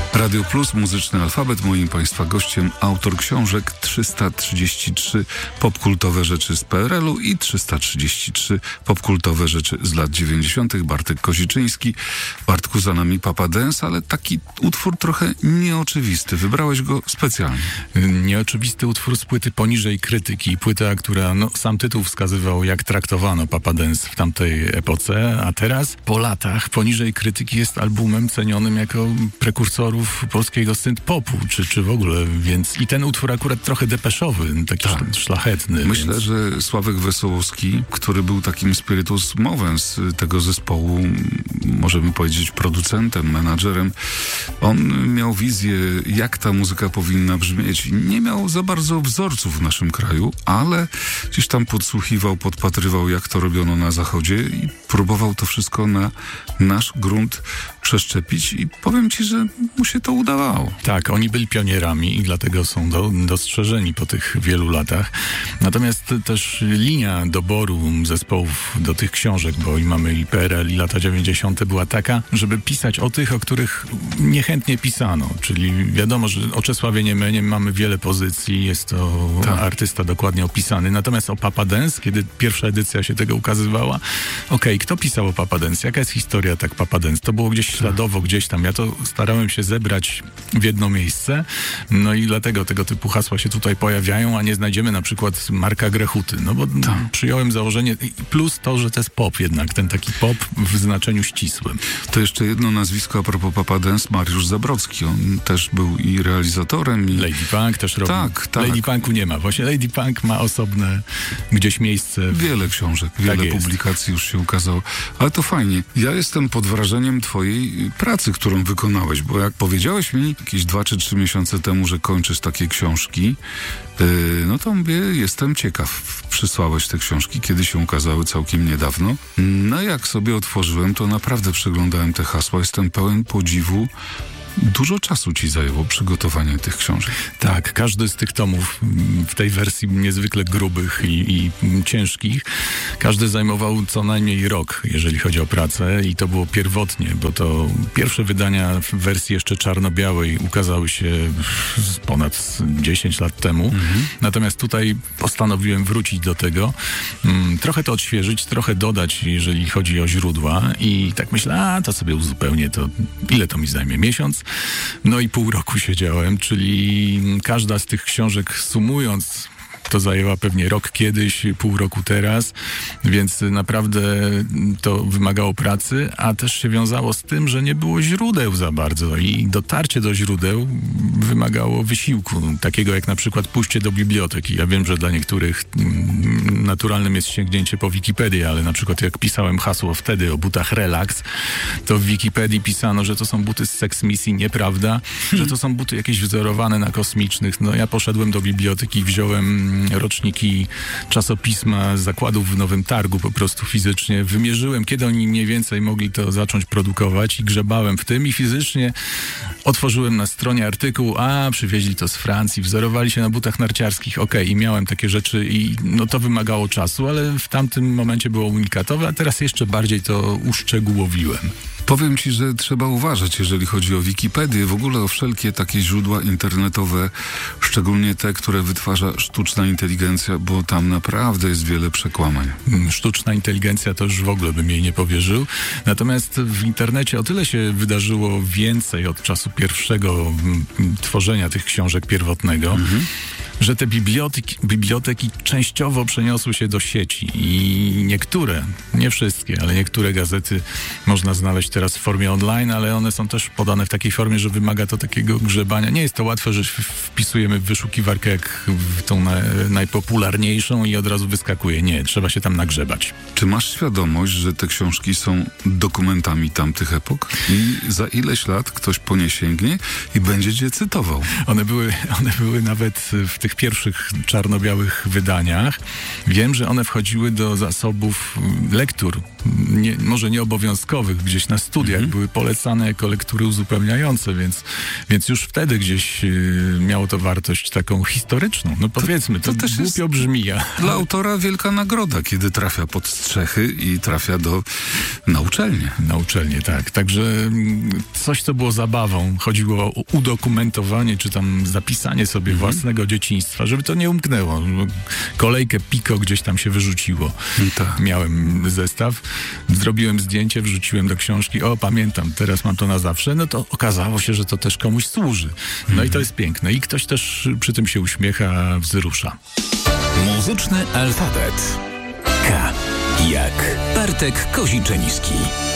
Radio Plus, Muzyczny Alfabet. Moim Państwa gościem autor książek 333 popkultowe rzeczy z PRL-u i 333 popkultowe rzeczy z lat 90. Bartek Koziczyński. Bartku, za nami Papa Dance, ale taki utwór trochę nieoczywisty. Wybrałeś go specjalnie. Nieoczywisty utwór z płyty Poniżej krytyki. Płyta, która, sam tytuł wskazywał, jak traktowano Papa Dance w tamtej epoce, a teraz, po latach, Poniżej krytyki jest albumem cenionym jako prekursorów polskiego synth-popu, czy w ogóle, więc i ten utwór akurat trochę depeszowy, taki szlachetny. Myślę, więc... że Sławek Wesołowski, który był takim spiritus movens tego zespołu, możemy powiedzieć producentem, menadżerem, on miał wizję, jak ta muzyka powinna brzmieć. Nie miał za bardzo wzorców w naszym kraju, ale gdzieś tam podsłuchiwał, podpatrywał, jak to robiono na zachodzie i próbował to wszystko na nasz grunt przeszczepić i powiem ci, że mu się to udawało. Tak, oni byli pionierami i dlatego są dostrzeżeni po tych wielu latach. Natomiast też linia doboru zespołów do tych książek, bo mamy i PRL, i lata 90. była taka, żeby pisać o tych, o których niechętnie pisano. Czyli wiadomo, że o Czesławie Niemenie mamy wiele pozycji, jest to artysta dokładnie opisany. Natomiast o Papa Dance, kiedy pierwsza edycja się tego ukazywała, kto pisał o Papa Dance? Jaka jest historia tak Papa Dance? To było gdzieś śladowo, gdzieś tam. Ja to starałem się zebrać w jedno miejsce, no i dlatego tego typu hasła się tutaj pojawiają, a nie znajdziemy na przykład Marka Grechuty, no bo przyjąłem założenie, plus to, że to jest pop jednak, ten taki pop w znaczeniu ścisłym. To jeszcze jedno nazwisko a propos Papa Dance, Mariusz Zabrocki, on też był i realizatorem. Lady Punk też robił. Tak. Lady Punku nie ma, właśnie Lady Punk ma osobne gdzieś miejsce. Wiele książek, wiele publikacji już się ukazało, ale to fajnie. Ja jestem pod wrażeniem twojej pracy, którą wykonałeś, bo jak powiedziałeś mi jakieś 2 czy 3 miesiące temu, że kończysz takie książki, no to mówię, jestem ciekaw. Przysłałeś te książki, kiedy się ukazały całkiem niedawno. No jak sobie otworzyłem, to naprawdę przeglądałem te hasła. Jestem pełen podziwu. Dużo czasu ci zajęło przygotowanie tych książek. Tak, każdy z tych tomów w tej wersji niezwykle grubych i ciężkich, każdy zajmował co najmniej rok, jeżeli chodzi o pracę i to było pierwotnie, bo to pierwsze wydania w wersji jeszcze czarno-białej ukazały się ponad 10 lat temu. Natomiast tutaj postanowiłem wrócić do tego, trochę to odświeżyć, trochę dodać, jeżeli chodzi o źródła i tak myślę, to sobie uzupełnię to, ile to mi zajmie? Miesiąc? No i pół roku siedziałem, czyli każda z tych książek sumując, to zajęła pewnie rok kiedyś, pół roku teraz, więc naprawdę to wymagało pracy, a też się wiązało z tym, że nie było źródeł za bardzo i dotarcie do źródeł wymagało wysiłku, takiego jak na przykład pójście do biblioteki. Ja wiem, że dla niektórych naturalnym jest sięgnięcie po Wikipedię, ale na przykład jak pisałem hasło wtedy o butach Relax, to w Wikipedii pisano, że to są buty z Sex Misji, nieprawda, że to są buty jakieś wzorowane na kosmicznych. No ja poszedłem do biblioteki, wziąłem roczniki czasopisma z zakładów w Nowym Targu po prostu fizycznie. Wymierzyłem, kiedy oni mniej więcej mogli to zacząć produkować i grzebałem w tym i fizycznie otworzyłem na stronie artykuł, przywieźli to z Francji, wzorowali się na butach narciarskich, i miałem takie rzeczy i to wymagało czasu, ale w tamtym momencie było unikatowe, a teraz jeszcze bardziej to uszczegółowiłem. Powiem ci, że trzeba uważać, jeżeli chodzi o Wikipedię, w ogóle o wszelkie takie źródła internetowe, szczególnie te, które wytwarza sztuczna inteligencja, bo tam naprawdę jest wiele przekłamań. Sztuczna inteligencja to już w ogóle bym jej nie powierzył. Natomiast w internecie o tyle się wydarzyło więcej od czasu pierwszego tworzenia tych książek pierwotnego, że te biblioteki częściowo przeniosły się do sieci i niektóre, nie wszystkie, ale niektóre gazety można znaleźć teraz w formie online, ale one są też podane w takiej formie, że wymaga to takiego grzebania. Nie jest to łatwe, że wpisujemy w wyszukiwarkę jak w tą najpopularniejszą i od razu wyskakuje. Nie, trzeba się tam nagrzebać. Czy masz świadomość, że te książki są dokumentami tamtych epok i za ileś lat ktoś po nie sięgnie i będzie cię cytował? One były nawet w tych tych pierwszych czarno-białych wydaniach. Wiem, że one wchodziły do zasobów lektur, może nie obowiązkowych, gdzieś na studiach były polecane jako lektury uzupełniające, więc już wtedy gdzieś miało to wartość taką historyczną. No powiedzmy, to też głupio brzmi. Dla autora wielka nagroda, kiedy trafia pod strzechy i trafia na uczelnię. Na uczelnię, tak. Także coś, co było zabawą. Chodziło o udokumentowanie, czy tam zapisanie sobie własnego dzieciństwa, żeby to nie umknęło. Kolejkę Pico gdzieś tam się wyrzuciło. Tak. Miałem zestaw, zrobiłem zdjęcie, wrzuciłem do książki. O, pamiętam, teraz mam to na zawsze. No to okazało się, że to też komuś służy. No i to jest piękne. I ktoś też przy tym się uśmiecha, wzrusza. Muzyczny alfabet. K jak Bartek Koziczeniski.